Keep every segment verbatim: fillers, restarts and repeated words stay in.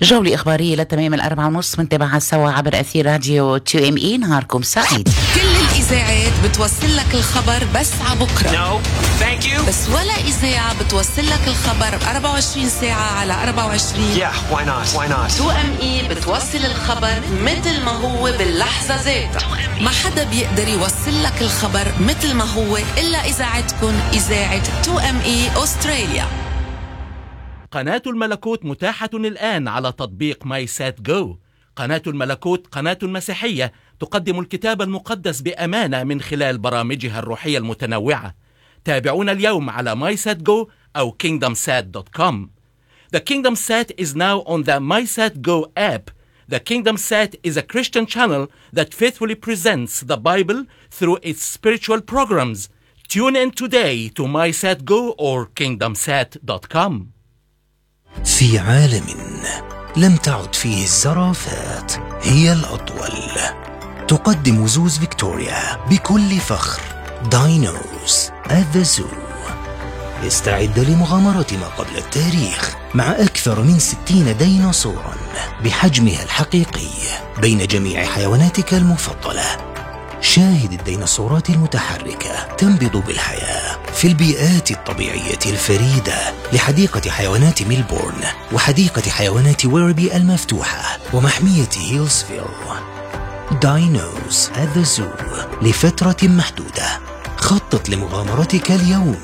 جولة إخبارية لتمام الأربعة ونص منتابعها سوا عبر أثير راديو تو ام اي. نهاركم سعيد. كل الإذاعات بتوصل لك الخبر بس عبكرة. No, thank you. بس ولا إذاعة بتوصل لك الخبر أربعة وعشرين ساعة على أربعة وعشرين. Yeah, why not? Why not? تو ام اي بتوصل الخبر مثل ما هو باللحظة ذاتها. ما حدا بيقدر يوصل لك الخبر مثل ما هو إلا إذاعتكم إذاعة تو ام اي أستراليا. قناة الملكوت متاحة الآن على تطبيق ماي سات جو. قناة الملكوت قناة مسيحية تقدم الكتاب المقدس بأمانة من خلال برامجها الروحية المتنوعة. تابعونا اليوم على ماي سات جو أو كينغدم سات دوت كوم. The Kingdom Sat is now on the MySatGo app. The Kingdom Sat is a Christian channel that faithfully presents the Bible through its spiritual programs. Tune in today to MySatGo or kingdom sat dot com. في عالم لم تعد فيه الزرافات هي الأطول، تقدم زوز فيكتوريا بكل فخر داينوز at the Zoo. استعد لمغامرة ما قبل التاريخ مع أكثر من ستين ديناصورا بحجمها الحقيقي بين جميع حيواناتك المفضلة. شاهد الديناصورات المتحركة تنبض بالحياة في البيئات الطبيعية الفريدة لحديقة حيوانات ميلبورن وحديقة حيوانات ويربي المفتوحة ومحمية هيلزفيل. داينوز at the Zoo لفترة محدودة. خطط لمغامرتك اليوم.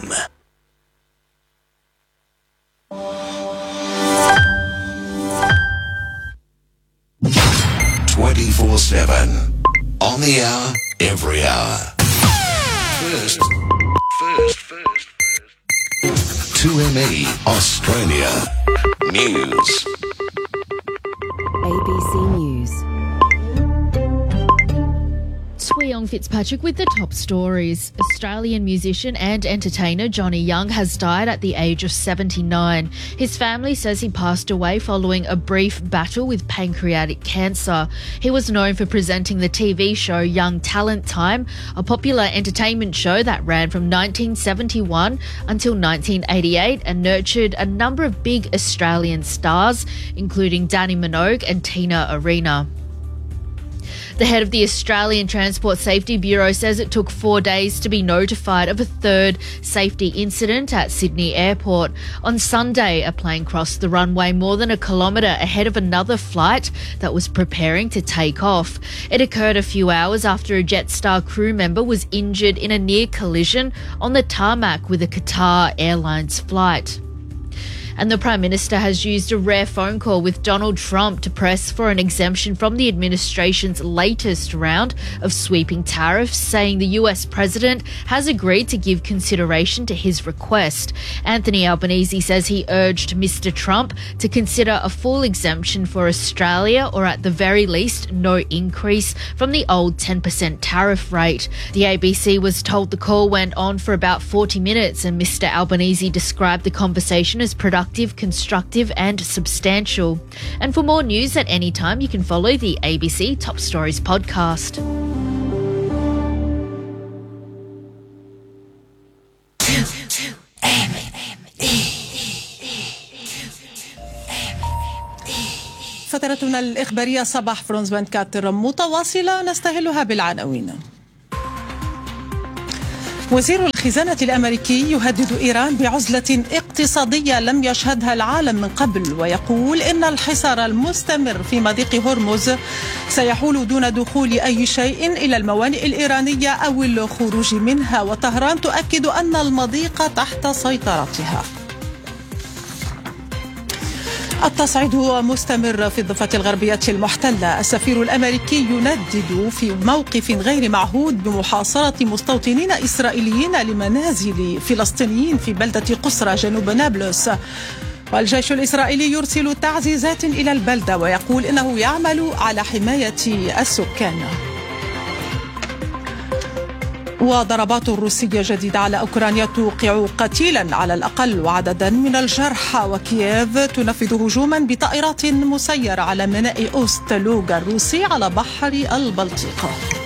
twenty-four seven on the hour, every hour. First, first, first, first. two M E Australia News. A B C News. Young Fitzpatrick with the top stories. Australian musician and entertainer Johnny Young has died at the age of seventy-nine. His family says he passed away following a brief battle with pancreatic cancer. He was known for presenting the T V show Young Talent Time, a popular entertainment show that ran from nineteen seventy-one until nineteen eighty-eight and nurtured a number of big Australian stars, including Danny Minogue and Tina Arena. The head of the Australian Transport Safety Bureau says it took four days to be notified of a third safety incident at Sydney Airport. On Sunday, a plane crossed the runway more than a kilometre ahead of another flight that was preparing to take off. It occurred a few hours after a Jetstar crew member was injured in a near collision on the tarmac with a Qatar Airlines flight. And the Prime Minister has used a rare phone call with Donald Trump to press for an exemption from the administration's latest round of sweeping tariffs, saying the U S President has agreed to give consideration to his request. Anthony Albanese says he urged Mister Trump to consider a full exemption for Australia, or at the very least no increase from the old ten percent tariff rate. The A B C was told the call went on for about forty minutes, and Mister Albanese described the conversation as productive, constructive and substantial. And for more news at any time, you can follow the A B C Top Stories podcast. فترتنا الإخبارية صباح فرونز بنكاتر متواصلة نستهلها بالعناوين. وزير الخزانة الأمريكي يهدد إيران بعزلة اقتصادية لم يشهدها العالم من قبل، ويقول إن الحصار المستمر في مضيق هرمز سيحول دون دخول أي شيء إلى الموانئ الإيرانية أو الخروج منها، وطهران تؤكد أن المضيق تحت سيطرتها. التصعيد مستمر في الضفة الغربية المحتلة. السفير الأمريكي يندد في موقف غير معهود بمحاصرة مستوطنين إسرائيليين لمنازل فلسطينيين في بلدة قسرة جنوب نابلس. والجيش الإسرائيلي يرسل تعزيزات إلى البلدة ويقول إنه يعمل على حماية السكان. وضربات روسية جديدة على أوكرانيا توقع قتيلا على الأقل وعددا من الجرحى، وكييف تنفذ هجوما بطائرات مسيرة على ميناء أوست لوغا الروسي على بحر البلطيق.